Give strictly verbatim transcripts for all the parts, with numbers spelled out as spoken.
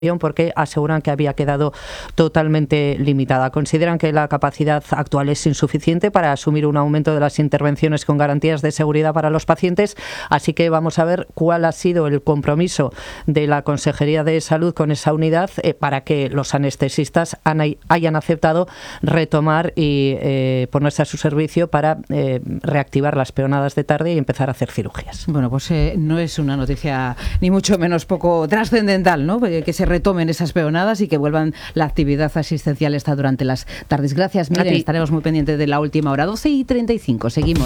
porque aseguran que había quedado totalmente limitada. Consideran que la capacidad actual es insuficiente para asumir un aumento de las intervenciones con garantías de seguridad para los pacientes, así que vamos a ver cuál ha sido el compromiso de la Consejería de Salud con esa unidad eh, para que los anestesistas han, hayan aceptado retomar y eh, ponerse a su servicio para eh, reactivar las peonadas de tarde y empezar a hacer cirugías. Bueno, pues eh, no es una noticia ni mucho menos poco trascendental, ¿no? Que se retomen esas peonadas y que vuelvan la actividad asistencial esta durante las tardes. Gracias, Miren, estaremos muy pendientes de la última hora, doce y treinta y cinco. Seguimos.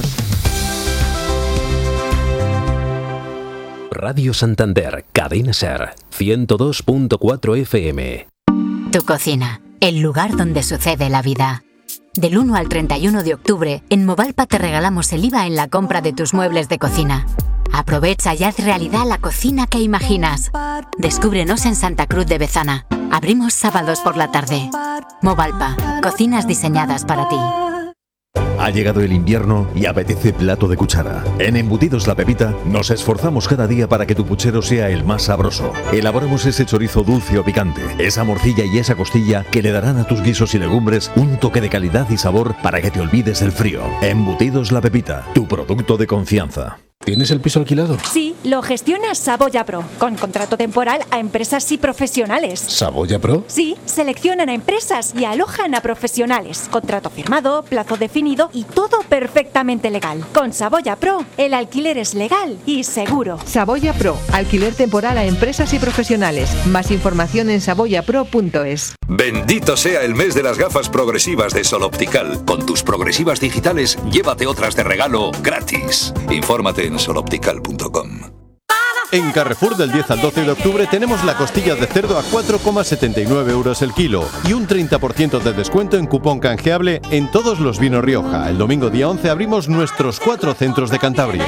Radio Santander, Cadena Ser, ciento dos punto cuatro F M. Tu cocina, el lugar donde sucede la vida. Del uno al treinta y uno de octubre, en Movalpa te regalamos el I V A en la compra de tus muebles de cocina. Aprovecha y haz realidad la cocina que imaginas. Descúbrenos en Santa Cruz de Bezana. Abrimos sábados por la tarde. Movalpa, cocinas diseñadas para ti. Ha llegado el invierno y apetece plato de cuchara. En Embutidos La Pepita nos esforzamos cada día para que tu puchero sea el más sabroso. Elaboramos ese chorizo dulce o picante, esa morcilla y esa costilla que le darán a tus guisos y legumbres un toque de calidad y sabor para que te olvides del frío. Embutidos La Pepita, tu producto de confianza. ¿Tienes el piso alquilado? Sí, lo gestiona Saboya Pro, con contrato temporal a empresas y profesionales. ¿Saboya Pro? Sí, seleccionan a empresas y alojan a profesionales. Contrato firmado, plazo definido y todo perfectamente legal. Con Saboya Pro, el alquiler es legal y seguro. Saboya Pro, alquiler temporal a empresas y profesionales. Más información en saboya pro punto es. Bendito sea el mes de las gafas progresivas de Sol Optical. Con tus progresivas digitales, llévate otras de regalo gratis. Infórmate en sol optical punto com. En Carrefour del diez al doce de octubre tenemos la costilla de cerdo a cuatro coma setenta y nueve euros el kilo y un treinta por ciento de descuento en cupón canjeable en todos los vinos Rioja. El domingo día once abrimos nuestros cuatro centros de Cantabria.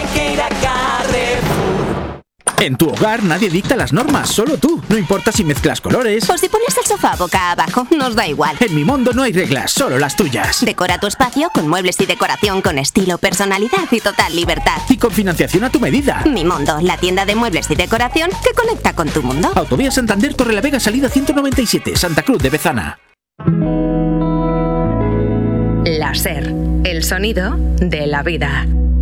En tu hogar nadie dicta las normas, solo tú. No importa si mezclas colores o si pones el sofá boca abajo, nos da igual. En Mimondo no hay reglas, solo las tuyas. Decora tu espacio con muebles y decoración con estilo, personalidad y total libertad. Y con financiación a tu medida. Mimondo, la tienda de muebles y decoración que conecta con tu mundo. Autovía Santander, Torrelavega, salida ciento noventa y siete, Santa Cruz de Bezana. La SER, el sonido de la vida.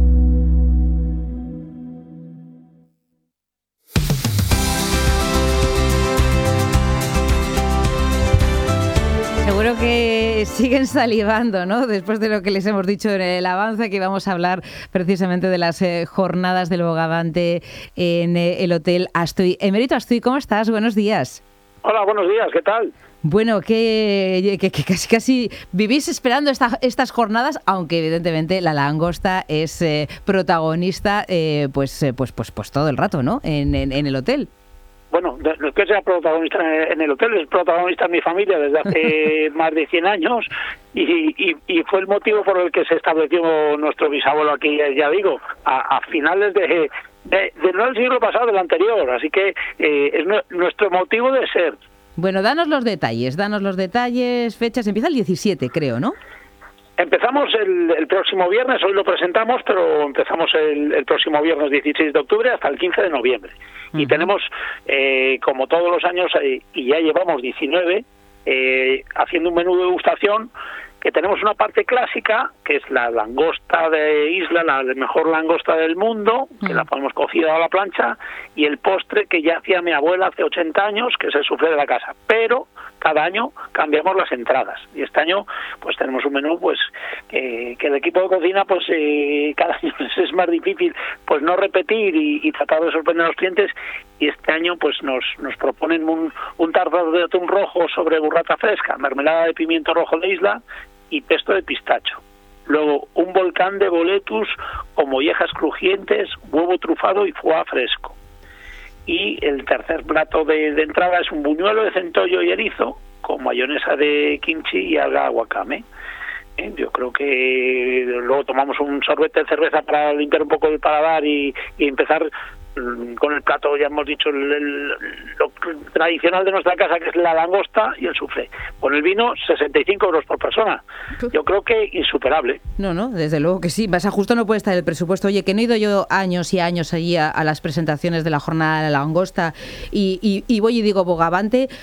Seguro que siguen salivando, ¿no? Después de lo que les hemos dicho en el avance, que vamos a hablar precisamente de las eh, jornadas del Bogavante en eh, el Hotel Astoy. Emérito Astoy, ¿cómo estás? Buenos días. Hola, buenos días, ¿qué tal? Bueno, que, que, que casi casi vivís esperando esta, estas jornadas, aunque evidentemente la langosta es eh, protagonista eh, pues, eh, pues, pues, pues todo el rato, ¿no? En, en, en el hotel. Bueno, no es que sea protagonista en el hotel, es protagonista en mi familia desde hace más de cien años y, y, y fue el motivo por el que se estableció nuestro bisabuelo aquí, ya digo, a, a finales de, de, de no del siglo pasado, del anterior, así que eh, es no, nuestro motivo de ser. Bueno, danos los detalles, danos los detalles, fechas, empieza el diecisiete, creo, ¿no? Empezamos el, el próximo viernes, hoy lo presentamos, pero empezamos el, el próximo viernes dieciséis de octubre hasta el quince de noviembre. Uh-huh. Y tenemos, eh, como todos los años, eh, y ya llevamos diecinueve, eh, haciendo un menú de degustación, que tenemos una parte clásica, que es la langosta de isla, la mejor langosta del mundo, que la ponemos cocida a la plancha, y el postre que ya hacía mi abuela hace ochenta años, que es el soufflé de la casa. Pero cada año cambiamos las entradas, y este año pues tenemos un menú pues eh, que el equipo de cocina pues eh, cada año es más difícil pues no repetir y, y tratar de sorprender a los clientes, y este año pues nos nos proponen un, un tartar de atún rojo sobre burrata fresca, mermelada de pimiento rojo de isla y pesto de pistacho. Luego un volcán de boletus con mollejas crujientes, huevo trufado y foie fresco. Y el tercer plato de, de entrada es un buñuelo de centollo y erizo con mayonesa de kimchi y alga wakame. Eh, yo creo que luego tomamos un sorbete de cerveza para limpiar un poco el paladar y, y empezar con el plato, ya hemos dicho, el, el, lo tradicional de nuestra casa, que es la langosta y el soufflé. Con el vino, sesenta y cinco euros por persona. Yo creo que insuperable. No, no, desde luego que sí. Más a justo no puede estar el presupuesto. Oye, que no he ido yo años y años allí a, a las presentaciones de la jornada de la langosta y, y, y voy y digo Bogavante,